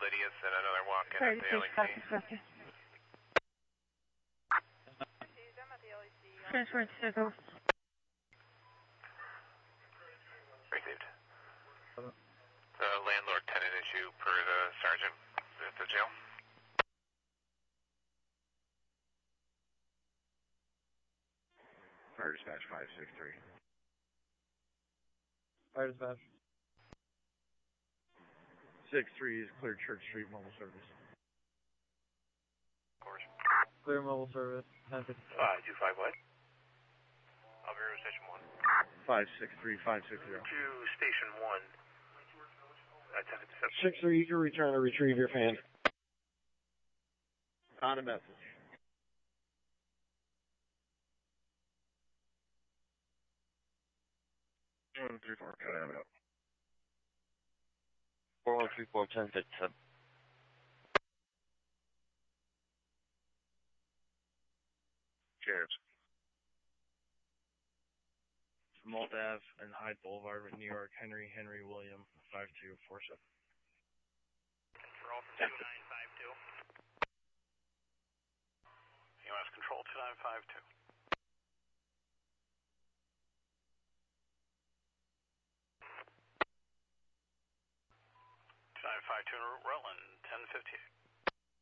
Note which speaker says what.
Speaker 1: Lydia said another walk-in at the
Speaker 2: 36,
Speaker 1: LEC.
Speaker 2: Transfer to Circle.
Speaker 1: Received. The landlord-tenant issue per the sergeant at the jail.
Speaker 3: Fire dispatch 563.
Speaker 4: Fire dispatch.
Speaker 3: 6-3 is clear Church Street mobile service.
Speaker 1: Course.
Speaker 4: Clear mobile service. 1050.
Speaker 1: 525 what? Alvaro Station 1.
Speaker 3: 563, 560.
Speaker 1: To Station 1. That's
Speaker 3: 6-3, you can return to retrieve your fan. On a message. 134, cut out.
Speaker 5: 4134 1057.
Speaker 3: Cheers.
Speaker 6: Malt Ave and Hyde Boulevard, New York, Henry William, 5247.
Speaker 1: For all 2952. U.S. Control 2952. 2952 Rutland, 1058.